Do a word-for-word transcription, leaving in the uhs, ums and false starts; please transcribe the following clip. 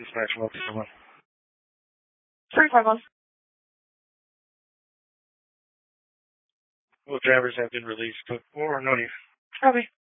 Dispatch, welcome to one. Three five one. All drivers have been released. Code four, no need. Copy.